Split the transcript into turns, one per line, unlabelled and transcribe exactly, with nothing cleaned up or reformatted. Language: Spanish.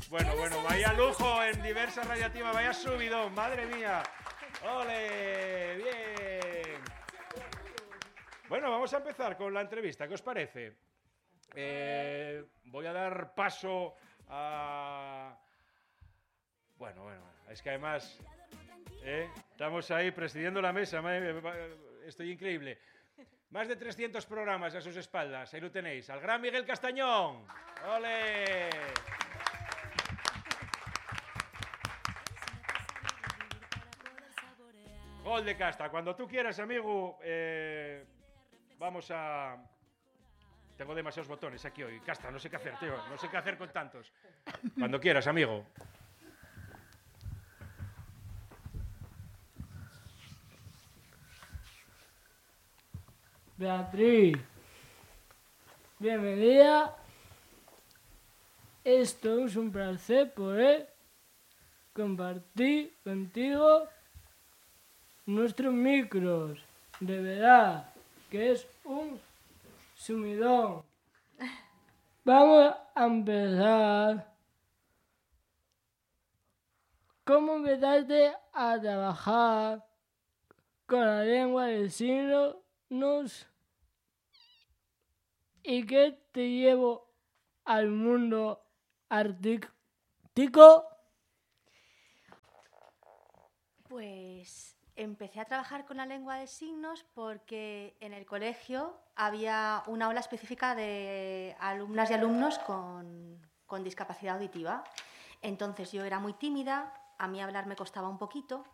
Bueno, bueno, vaya lujo en Diversa Radiativa, vaya subidón, madre mía. ¡Ole! ¡Bien! Bueno, vamos a empezar con la entrevista, ¿qué os parece? Eh, voy a dar paso a... Bueno, bueno, es que además eh, estamos ahí presidiendo la mesa, estoy increíble. Más de trescientos programas a sus espaldas, ahí lo tenéis, al gran Miguel Castañón. ¡Ole! Gol de Casta, cuando tú quieras, amigo, eh, vamos a... Tengo demasiados botones aquí hoy. Casta, no sé qué hacer, tío, no sé qué hacer con tantos. Cuando quieras, amigo.
Beatriz, bienvenida. Esto es un placer poder compartir contigo nuestros micros. De verdad que es un sumidón. Vamos a empezar. ¿Cómo empezaste a trabajar con la lengua de signos? ¿Y qué te llevó al mundo artístico?
Pues empecé a trabajar con la lengua de signos porque en el colegio había una aula específica de alumnas y alumnos con, con discapacidad auditiva. Entonces yo era muy tímida, a mí hablar me costaba un poquito